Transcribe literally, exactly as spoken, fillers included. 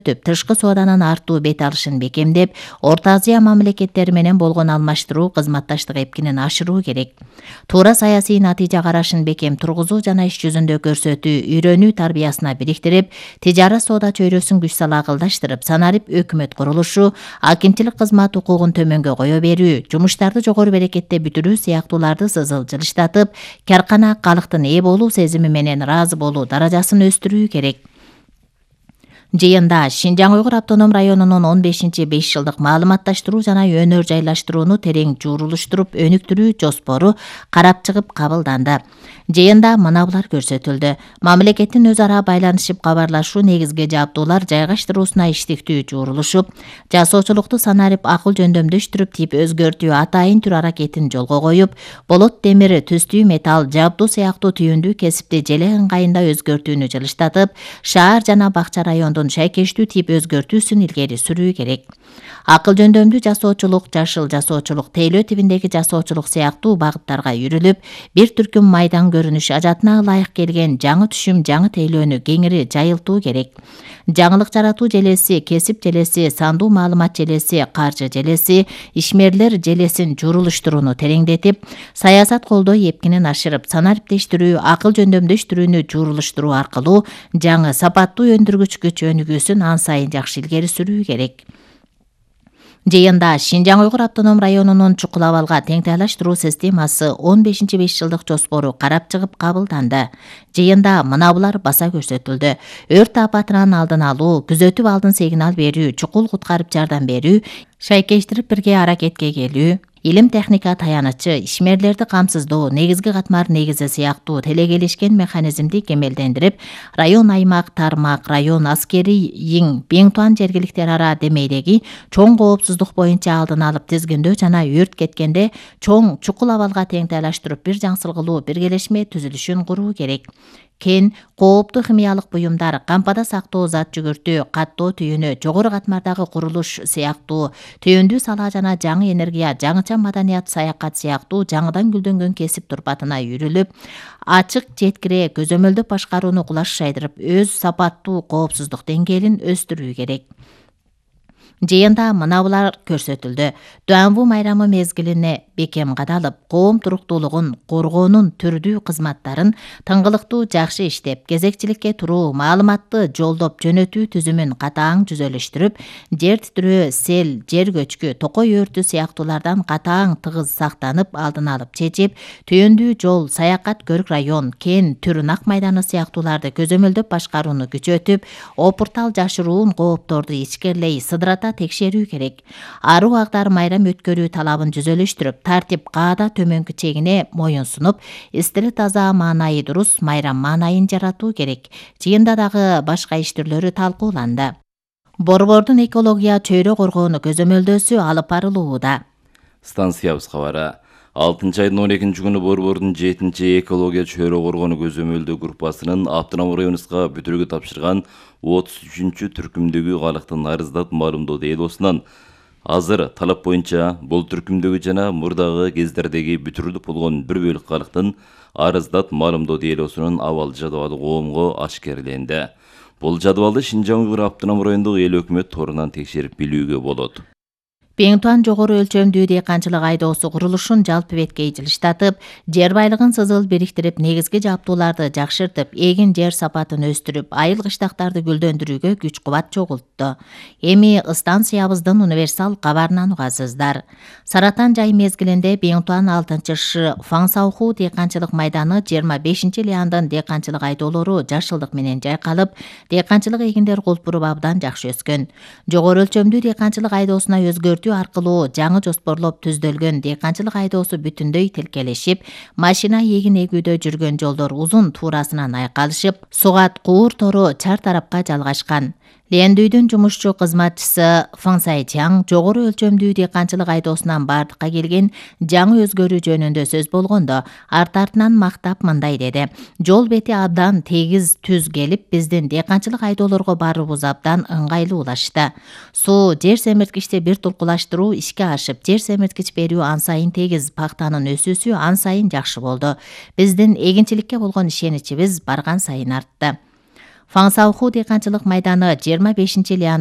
тышкы сооданын артуу бет алышын бекемдеп, Орто Азия мамлекеттери менен болгон алмаштыруу кызматташтык эпкинин ашыруу керек. Туура саясий натыйжа карашын бекем тургузуу жана иш жүзүндө көрсөтүү, үйрөнүү тарбиясына бириктирип, тижара соода чөйрөсүн күч сала акылдаштырып, санарип өкмөт курулушу, акимчилик кызмат укугун төмөнгө кое берүү, жумуштарды жогору берекетте бүтүрүү сыяктууларды сызыл жылыштатып, каркана калктын ээ болуу сезими менен ыраазы болуу даражасын өстүрүү керек. Жыйында Шинжаң Уйгур автоном районунун он бешинчи беш жылдык маалыматташтыруу жана өнөр жайлаштырууну терең жуурулуштуруп өнүктүрүү жоспору карап чыгып кабылданды. Жыйында мына булар көрсөтүлдү. Мамлекеттин өз ара байланышып кабарлашуу негизги жабдуулар жайгаштыруусуна иштиктүү жуурулушуп, жасоочулукту санарип акыл жөндөмдөштүрүп, тип өзгөртүү атайын түр аракетин жолго коюп, болот темир, түстүү металл, жабдуу сыяктуу түйүндүү кесипти желе ыңгайында өзгөртүүнү жылыштатып, шаар жана бакча райондун шайкештүү тип өзгөртүүсүн илгери сүрүү керек. Акыл жөндөмдүү жасоочулук, жашыл жасоочулук, тейлөө тибиндеги жасоочулук сыяктуу багыттарга юрүлүп, бир түркүм майдан көрүнүш ажатына ылайык келген жаңы түшүм, жаңы тейлөөнү кеңири жайылтуу керек. Жаңылык жаратуу желеси, кесип желеси, сандуу маалымат желеси, каржы желеси, ишмерлер желесин жуурулуштурууну тереңдетип, саясат колдоо эпкинин ашырып, санариптештирүү, акыл жөндөмдөштүрүүнү жуурулуштуруу аркылуу жаңы сапаттуу өндүргүч күч өнүгүүсүн ан сайын жакшы илгери сүрүү керек. Жыйында Шинжаң Уйгур автоном районунун чукул абалга теңтайлаштыруу системасы он бешинчи беш жылдык жоспору карап чыгып кабылданды. Жыйында мына булар баса көрсөтүлдү. Өрт апатынан алдын алуу, күзөтүп алдын сигнал берүү, чукул куткарып жардам берүү, шайкештирип бирге аракетке келүү, илим техника таянычы, ишмерлерди камсыздоо, негизги катмар негизи сыяктуу телегелешкен механизмди кемелдендирип, район аймак, тармак, район аскерий иң Беңтуан жергиликтер ара демейдеги чоң коопсуздук боюнча алдын алып тизгиндөө жана өрт кеткенде чоң чукул абалга теңтайлаштырып бир жаңсыл кылуу биргелешме түзүлүшүн куруу керек. Кен, кооптуу химиялык буюмдар, кампада сактоо зат жүгүртүү, каттоо түйүнү, жогору катмардагы курулуш сыяктуу, түйүндүү сала жана жаңы энергия, жаңыча маданият, саякат сыяктуу жаңыдан гүлдөнгөн кесип турпатына үйрүлүп, ачык жеткире көзөмөлдөп башкарууну кулаш шайдырып, өз сапаттуу коопсуздук деңгээлин өстүрүү керек. Жыйында мына булар көрсөтүлдү. Дуанбу майрамы мезгилине бекем кадалып, коом туруктуулугун коргоонун түрдүү кызматтарын тыңгылыктуу жакшы иштеп, кезекчиликке туруу, маалыматты жолдоп жөнөтүү түзүмүн катаң жүзөлөштүрүп, жер титирөө, сел, жер көчкү, токой өртү сыяктуулардан катаң тыгыз сактанып, алдын алып чечип, түйүндүү жол, саякат көрк район, кен, түр нак майданы сыяктууларды көзөмөлдөп башкарууну күчөтүп, опуртал жашыруун коопторду ичкерлей, сыдырата текшерүү керек. Аруу агдар майрам өткөрүү талабын жүзөлөштүрүп, тартип каада төмөнкү чегине моюн сунуп, истили таза маанайы дурус майрам маанайын жаратуу керек. Жыйында дагы башка иш түрлөрү талкууланды. Борбордун экология чөйрө коргоону көзөмөлдөөсү алып барылууда. Станциябыз кабары. алтынчы айдын он экинчи күнү Борбордун жетинчи экология чөйрө коргоону көзөмөлдөө группасынын автоном районубузга бүтүрүүгө тапшырган отуз үчүнчү түркүмдөгү калктын арыздат маалымдоо делосунан азыр талап боюнча бул түркүмдөгү жана мурдагы кездердеги бүтүрүлүп болгон бир бөлүк калктын арыздат маалымдоо делосунун абал жадыбалы коомго ашкерленди. Бул жадыбалды Шинжаң Уйгур автоном райондук эл өкмөт торунан текшерип билүүгө болот. Беңтуан жогору өлчөмдүү дыйканчылык айдоосу курулушун жалпы беткей жылыштатып, жер байлыгын сызыл бириктирип, негизги жабдууларды жакшыртып, эгин жер сапатын өстүрүп, айыл кыштактарды гүлдөндүрүүгө күч кубат чогултту. Эми станциябыздын универсал кабарынан угасыздар. Саратан жай мезгилинде Беңтуан алтынчы Ш Фаңсауху дыйканчылык майданы жыйырма бешинчи Лиандын дыйканчылык айдоолору жашылдык менен жайкалып, дыйканчылык эгиндер колпуруп абдан жакшы өскөн. Жогору өлчөмдүү дыйканчылык айдоосуна өзгөртүү аркылуу жаңы жоспорлоп түздөлгөн дыйканчылык айдоосу бүтүндөй тилкелешип, машина эгин эгүүдө жүргөн жолдор узун туурасынан айкалышып, сугат куур тору чар тарапка жалгашкан. Лендүйдүн жумушчу кызматчысы Фаңсайчаң жогору өлчөмдүү дыйканчылык айдоосунан бардыкка келген жаңы өзгөрүү жөнүндө сөз болгондо, арт артынан мактап мындай деди. Жол бети абдан тегиз түз келип, биздин дыйканчылык айдоолорго баруубуз абдан ыңгайлуулашты. Суу жер семирткичти бир тулкулаштыруу ишке ашып, жер семирткич берүү ан сайын тегиз, пактанын өсүүсү ан сайын жакшы болду. Биздин эгинчиликке болгон ишеничибиз барган сайын артты. Фаңсауху дыйканчылык майданы жыйырма бешинчи